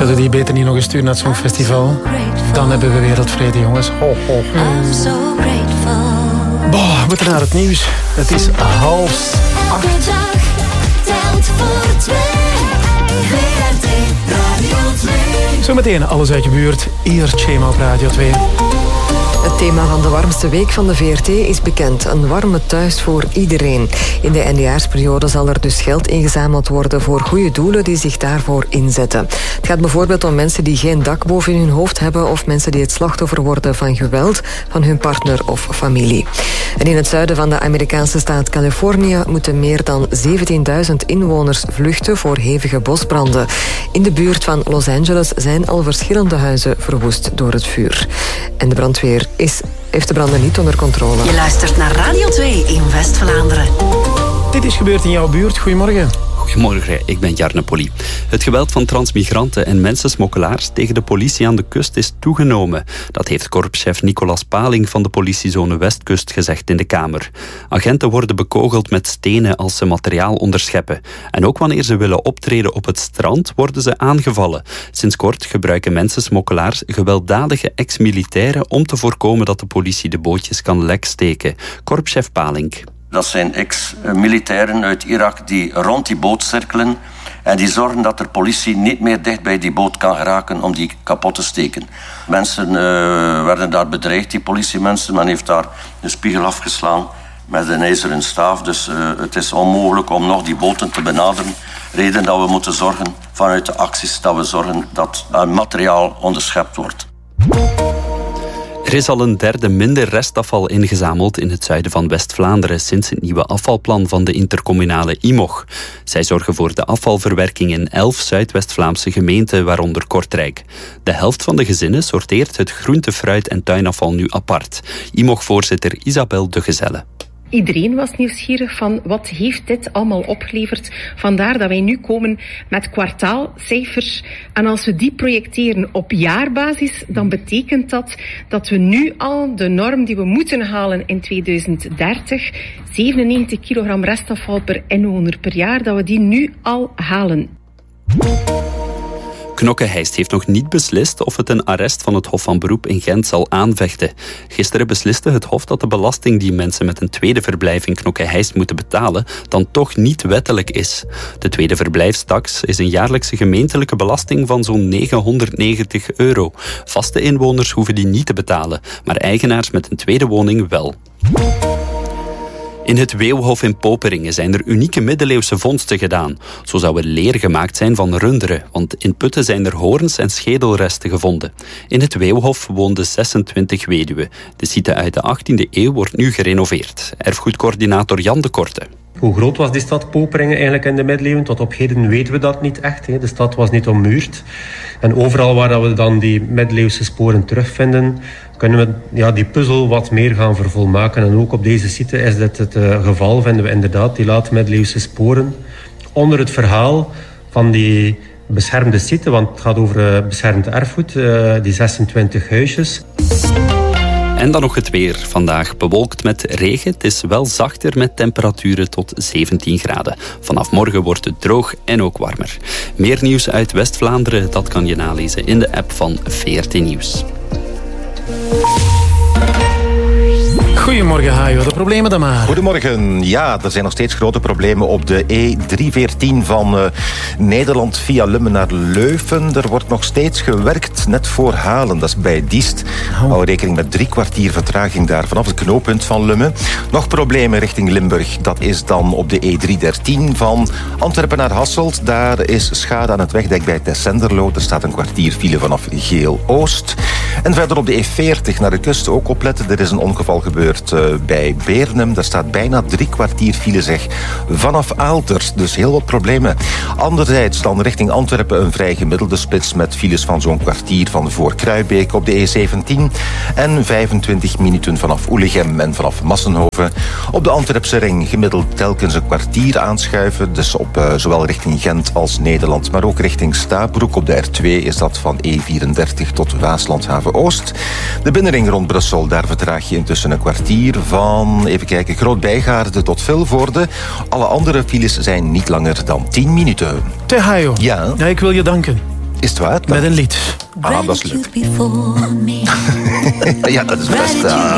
Zouden die beter niet nog eens sturen naar het Songfestival? Dan hebben we wereldvrede, jongens. Ho, ho. Boah, we moeten naar het nieuws. Het is 7:30. Elke dag telt voor twee. VRT Radio 2. Zometeen alles uit je buurt. Eerst Shema op Radio 2. Het thema van de warmste week van de VRT is bekend. Een warme thuis voor iedereen. In de eindejaarsperiode zal er dus geld ingezameld worden voor goede doelen die zich daarvoor inzetten. Het gaat bijvoorbeeld om mensen die geen dak boven hun hoofd hebben of mensen die het slachtoffer worden van geweld van hun partner of familie. En in het zuiden van de Amerikaanse staat Californië moeten meer dan 17.000 inwoners vluchten voor hevige bosbranden. In de buurt van Los Angeles zijn al verschillende huizen verwoest door het vuur. En de brandweer heeft de branden niet onder controle. Je luistert naar Radio 2 in West-Vlaanderen. Dit is gebeurd in jouw buurt. Goedemorgen. Goedemorgen, ik ben Jarne Polly. Het geweld van transmigranten en mensensmokkelaars tegen de politie aan de kust is toegenomen. Dat heeft korpschef Nicolas Paling van de politiezone Westkust gezegd in de Kamer. Agenten worden bekogeld met stenen als ze materiaal onderscheppen. En ook wanneer ze willen optreden op het strand, worden ze aangevallen. Sinds kort gebruiken mensensmokkelaars gewelddadige ex-militairen om te voorkomen dat de politie de bootjes kan leksteken. Korpschef Paling. Dat zijn ex-militairen uit Irak die rond die boot cirkelen en die zorgen dat de politie niet meer dicht bij die boot kan geraken om die kapot te steken. Mensen werden daar bedreigd, die politiemensen. Men heeft daar de spiegel afgeslaan met een ijzeren staaf. Dus het is onmogelijk om nog die boten te benaderen. Reden dat we moeten zorgen vanuit de acties dat we zorgen dat materiaal onderschept wordt. Er is al een derde minder restafval ingezameld in het zuiden van West-Vlaanderen sinds het nieuwe afvalplan van de intercommunale IMOG. Zij zorgen voor de afvalverwerking in 11 Zuidwest-Vlaamse gemeenten, waaronder Kortrijk. De helft van de gezinnen sorteert het groente-, fruit- en tuinafval nu apart. IMOG-voorzitter Isabel de Gezelle. Iedereen was nieuwsgierig van wat heeft dit allemaal opgeleverd. Vandaar dat wij nu komen met kwartaalcijfers. En als we die projecteren op jaarbasis, dan betekent dat we nu al de norm die we moeten halen in 2030, 97 kilogram restafval per inwoner per jaar, dat we die nu al halen. Knokke-Heist heeft nog niet beslist of het een arrest van het Hof van Beroep in Gent zal aanvechten. Gisteren besliste het Hof dat de belasting die mensen met een tweede verblijf in Knokke-Heist moeten betalen dan toch niet wettelijk is. De tweede verblijfstaks is een jaarlijkse gemeentelijke belasting van zo'n €990. Vaste inwoners hoeven die niet te betalen, maar eigenaars met een tweede woning wel. In het Weeuwhof in Poperingen zijn er unieke middeleeuwse vondsten gedaan. Zo zou er leer gemaakt zijn van runderen, want in Putten zijn er hoorns en schedelresten gevonden. In het Weeuwhof woonden 26 weduwen. De site uit de 18e eeuw wordt nu gerenoveerd. Erfgoedcoördinator Jan de Korte. Hoe groot was die stad Poperingen eigenlijk in de middeleeuwen? Tot op heden weten we dat niet echt. De stad was niet ommuurd. En overal waar we dan die middeleeuwse sporen terugvinden, kunnen we die puzzel wat meer gaan vervolmaken. En ook op deze site is dit het geval, vinden we inderdaad die late middeleeuwse sporen onder het verhaal van die beschermde site, want het gaat over beschermd erfgoed, die 26 huisjes. En dan nog het weer. Vandaag bewolkt met regen. Het is wel zachter met temperaturen tot 17 graden. Vanaf morgen wordt het droog en ook warmer. Meer nieuws uit West-Vlaanderen, dat kan je nalezen in de app van VRT Nieuws. Goedemorgen, Hajo. De problemen dan maar. Goedemorgen. Ja, er zijn nog steeds grote problemen op de E314 van Nederland via Lummen naar Leuven. Er wordt nog steeds gewerkt, net voor Halen. Dat is bij Diest. Hou rekening met 3 kwartier vertraging daar vanaf het knooppunt van Lummen. Nog problemen richting Limburg. Dat is dan op de E313 van Antwerpen naar Hasselt. Daar is schade aan het wegdek bij Tessenderlo. Er staat een kwartier file vanaf Geel-Oost. En verder op de E40 naar de kust ook opletten. Er is een ongeval gebeurd bij Beernem. Daar staat bijna 3 kwartier file zeg vanaf Aalter. Dus heel wat problemen. Anderzijds dan richting Antwerpen een vrij gemiddelde spits met files van zo'n kwartier van voor Kruibeek op de E17 en 25 minuten vanaf Oelegem en vanaf Massenhoven. Op de Antwerpse ring gemiddeld telkens een kwartier aanschuiven. Dus op zowel richting Gent als Nederland, maar ook richting Stabroek. Op de R2 is dat van E34 tot Waaslandhaven Oost. De binnenring rond Brussel, daar vertraag je intussen een kwartier van, even kijken, Groot-Bijgaarde tot Vilvoorde. Alle andere files zijn niet langer dan 10 minuten. Hajo. Ja? Ja, ik wil je danken. Is het waar? Met een lied. Ah, dat is leuk. Ja, dat is best...